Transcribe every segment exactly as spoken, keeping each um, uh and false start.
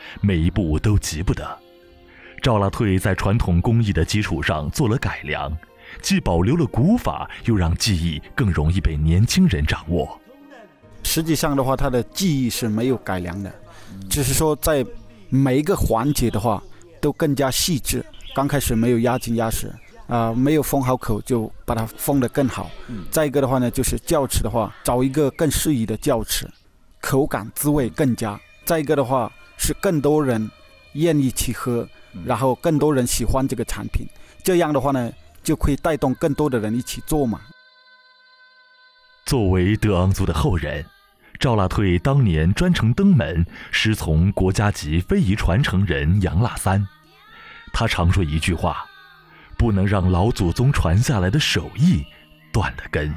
每一步都急不得。赵拉退在传统工艺的基础上做了改良，既保留了古法，又让技艺更容易被年轻人掌握。 实际上的话，它的技艺是没有改良的，只是说在每一个环节的话都更加细致。刚开始没有压紧压实啊、呃，没有封好口，就把它封得更好。再一个的话呢，就是教齿的话，找一个更适宜的教齿，口感滋味更佳。再一个的话是更多人愿意去喝，然后更多人喜欢这个产品，这样的话呢就可以带动更多的人一起做嘛。 作为德昂族的后人，赵拉退当年专程登门，师从国家级非遗传承人杨腊三。他常说一句话：不能让老祖宗传下来的手艺断了根。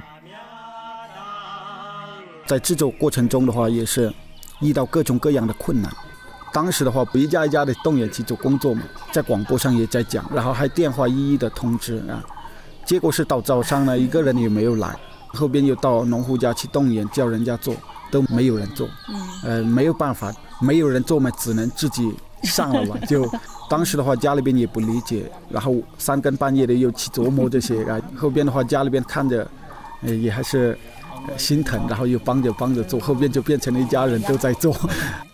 在制作过程中的话，也是遇到各种各样的困难。当时的话，一家一家的动员去做工作嘛，在广播上也在讲，然后还电话一一的通知啊。结果是到早上呢，一个人也没有来，后边又到农户家去动员，叫人家做，都没有人做。呃，没有办法，没有人做嘛，只能自己上了嘛。就当时的话，家里边也不理解，然后三更半夜的又去琢磨这些啊。后边的话，家里边看着，呃，也还是心疼，然后又帮着帮着做，后边就变成了一家人都在做。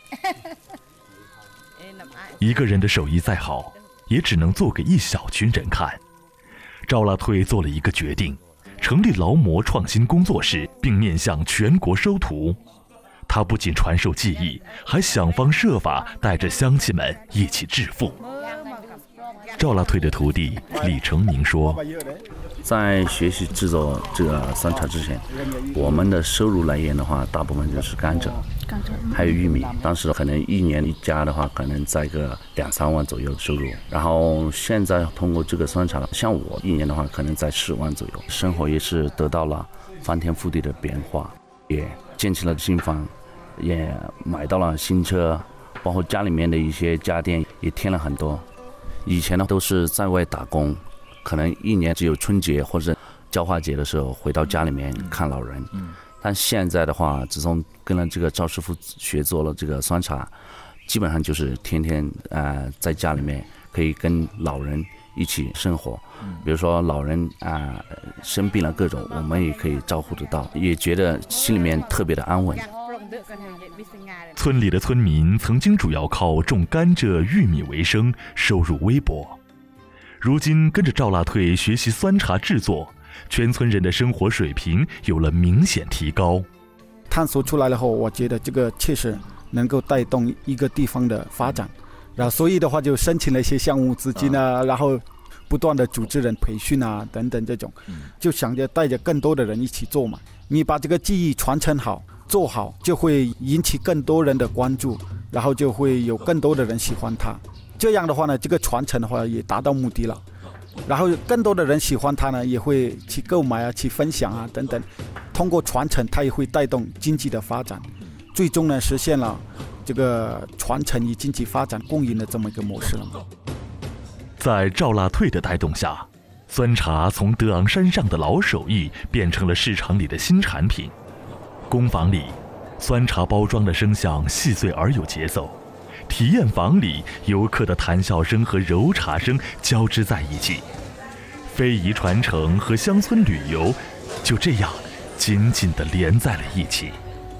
一个人的手艺再好，也只能做给一小群人看。赵拉退做了一个决定，成立劳模创新工作室，并面向全国收徒。他不仅传授技艺，还想方设法带着乡亲们一起致富。赵拉退的徒弟李成明说， 在学习制作这个酸茶之前，我们的收入来源的话，大部分就是甘蔗，还有玉米。当时可能一年一家的话，可能在个两三万左右的收入。然后现在通过这个酸茶，像我一年的话，可能在十万左右，生活也是得到了翻天覆地的变化，也建起了新房，也买到了新车，包括家里面的一些家电也添了很多。以前呢都是在外打工，可能一年只有春节或者交化节的时候回到家里面看老人。但现在的话，自从跟了这个赵师傅学做了这个酸茶，基本上就是天天呃在家里面可以跟老人一起生活。比如说老人啊、呃、生病了各种，我们也可以照顾得到，也觉得心里面特别的安稳。 村里的村民曾经主要靠种甘蔗、玉米为生，收入微薄。如今跟着赵拉退学习酸茶制作，全村人的生活水平有了明显提高。 探索出来了后，我觉得这个确实能够带动一个地方的发展，然后所以的话就申请了一些项目资金啊，然后不断的组织人培训啊等等这种，就想着带着更多的人一起做嘛。你把这个技艺传承好做好，就会引起更多人的关注，然后就会有更多的人喜欢它。这样的话呢，这个传承的话也达到目的了，然后更多的人喜欢它呢，也会去购买啊，去分享啊等等。通过传承，它也会带动经济的发展，最终呢实现了这个传承与经济发展共赢的这么一个模式了嘛。 在赵拉退的带动下，酸茶从德昂山上的老手艺变成了市场里的新产品。工坊里，酸茶包装的声响细碎而有节奏；体验房里，游客的谈笑声和揉茶声交织在一起。非遗传承和乡村旅游就这样紧紧地连在了一起。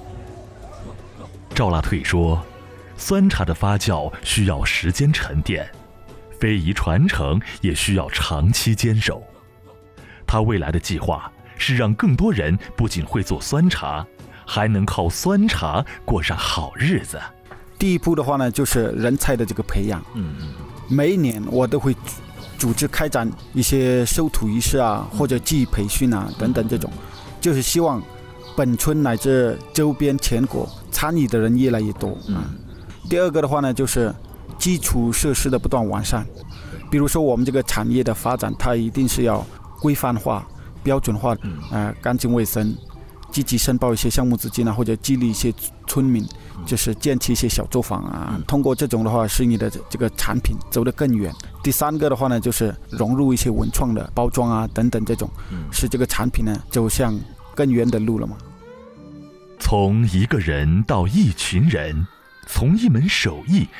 赵拉退说，酸茶的发酵需要时间沉淀，非遗传承也需要长期坚守。他未来的计划是让更多人不仅会做酸茶，还能靠酸茶过上好日子。 第一步的话呢，就是人才的这个培养。嗯，每一年我都会组织开展一些收徒仪式啊，或者技艺培训啊等等这种，就是希望本村乃至周边全国参与的人越来越多啊。第二个的话呢，就是基础设施的不断完善。比如说我们这个产业的发展，它一定是要规范化、标准化，呃，干净卫生。积极申报一些项目资金啊，或者激励一些村民，就是建起一些小作坊啊。通过这种的话，使你的这个产品走得更远。第三个的话呢，就是融入一些文创的包装啊等等这种，使这个产品呢走向更远的路了嘛。 从一个人到一群人，从一门手艺